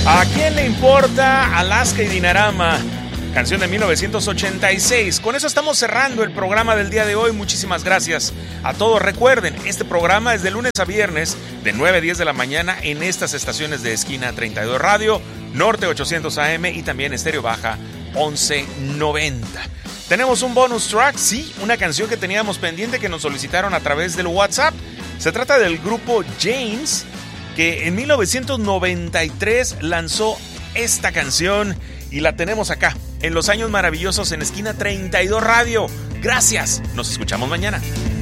¿A quién le importa Alaska y Dinarama? Canción de 1986. Con eso estamos cerrando el programa del día de hoy. Muchísimas gracias a todos. Recuerden, este programa es de lunes a viernes de 9 a 10 de la mañana en estas estaciones de Esquina 32 Radio, Norte 800 AM y también Estéreo Baja 1190. Tenemos un bonus track, sí, una canción que teníamos pendiente que nos solicitaron a través del WhatsApp. Se trata del grupo James, que en 1993 lanzó esta canción y la tenemos acá, en Los Años Maravillosos en Esquina 32 Radio. Gracias, nos escuchamos mañana.